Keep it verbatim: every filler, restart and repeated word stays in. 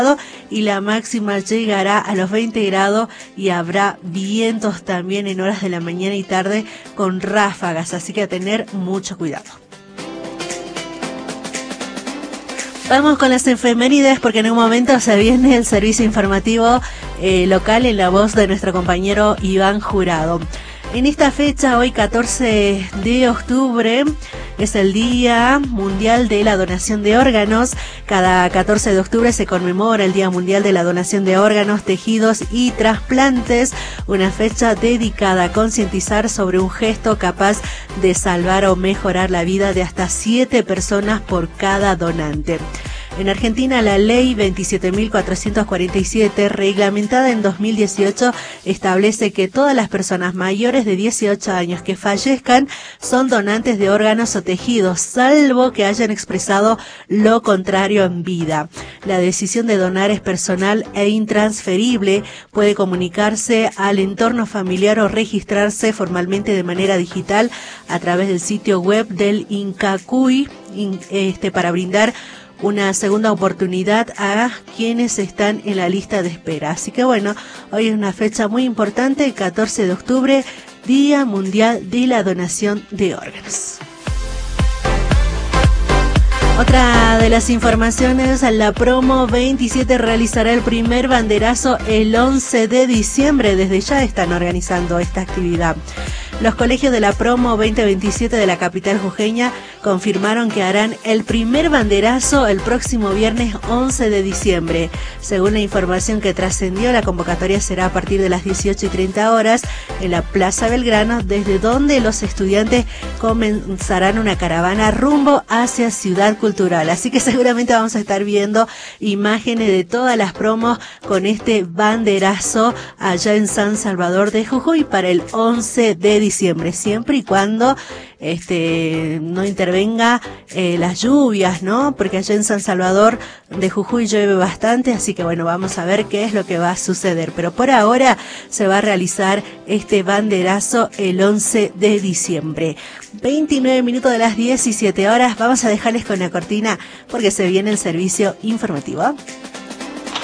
y la máxima llegará a los veinte grados y habrá vientos también en horas de la mañana y tarde con ráfagas, así que a tener mucho cuidado. Vamos con las efemérides porque en un momento se viene el servicio informativo eh, local en la voz de nuestro compañero Iván Jurado. En esta fecha, hoy catorce de octubre, es el Día Mundial de la Donación de Órganos. Cada catorce de octubre se conmemora el Día Mundial de la Donación de Órganos, Tejidos y Trasplantes, una fecha dedicada a concientizar sobre un gesto capaz de salvar o mejorar la vida de hasta siete personas por cada donante. En Argentina, la ley veintisiete mil cuatrocientos cuarenta y siete, reglamentada en dos mil dieciocho, establece que todas las personas mayores de dieciocho años que fallezcan son donantes de órganos o tejidos, salvo que hayan expresado lo contrario en vida. La decisión de donar es personal e intransferible, puede comunicarse al entorno familiar o registrarse formalmente de manera digital a través del sitio web del INCACUY este, para brindar una segunda oportunidad a quienes están en la lista de espera. Así que bueno, hoy es una fecha muy importante, el catorce de octubre, Día Mundial de la Donación de Órganos. Otra de las informaciones, la Promo veintisiete realizará el primer banderazo el once de diciembre. Desde ya están organizando esta actividad. Los colegios de la Promo veinte veintisiete de la capital jujeña confirmaron que harán el primer banderazo el próximo viernes once de diciembre. Según la información que trascendió, la convocatoria será a partir de las dieciocho y treinta horas en la Plaza Belgrano, desde donde los estudiantes comenzarán una caravana rumbo hacia Ciudad Cultural. Así que seguramente vamos a estar viendo imágenes de todas las promos con este banderazo allá en San Salvador de Jujuy para el once de diciembre, siempre y cuando este no intervenga eh, las lluvias, ¿no? Porque allá en San Salvador de Jujuy llueve bastante, así que bueno, vamos a ver qué es lo que va a suceder. Pero por ahora se va a realizar este banderazo el once de diciembre. veintinueve minutos de las diecisiete horas, vamos a dejarles con la cortina porque se viene el servicio informativo.